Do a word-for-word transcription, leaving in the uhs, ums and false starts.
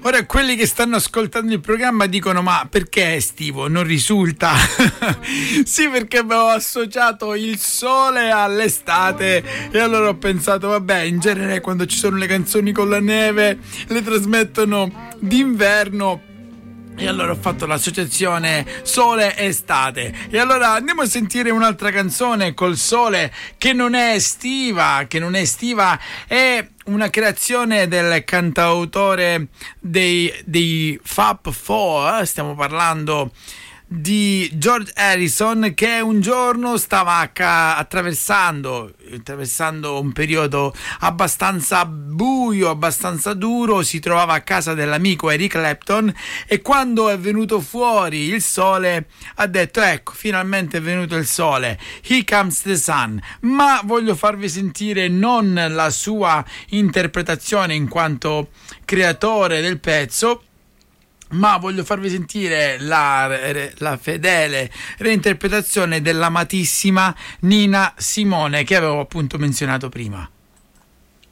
Ora quelli che stanno ascoltando il programma dicono: ma perché è estivo? Non risulta. Sì, perché avevo associato il sole all'estate e allora ho pensato, vabbè, in genere quando ci sono le canzoni con la neve le trasmettono d'inverno. E allora ho fatto l'associazione sole-estate. E allora andiamo a sentire un'altra canzone col sole, che non è estiva, che non è estiva, è una creazione del cantautore dei, dei Fab Four. Stiamo parlando di George Harrison, che un giorno stava ca- attraversando attraversando un periodo abbastanza buio, abbastanza duro. Si trovava a casa dell'amico Eric Clapton e quando è venuto fuori il sole ha detto: ecco, finalmente è venuto il sole, here comes the sun. Ma voglio farvi sentire non la sua interpretazione in quanto creatore del pezzo, ma voglio farvi sentire la, la fedele reinterpretazione dell'amatissima Nina Simone, che avevo appunto menzionato prima.